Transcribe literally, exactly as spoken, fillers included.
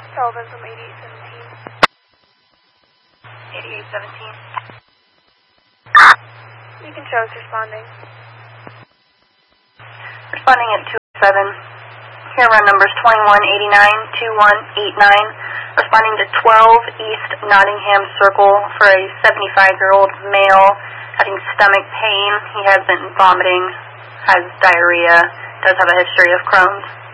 Sullivan from eighty-eight seventeen. eighty-eight seventeen. You can show us responding. Responding at two oh seven. Here run numbers twenty-one eighty-nine, twenty-one eighty-nine. Responding to twelve East Nottingham Circle for a seventy-five-year-old male having stomach pain. He has been vomiting, has diarrhea, does have a history of Crohn's.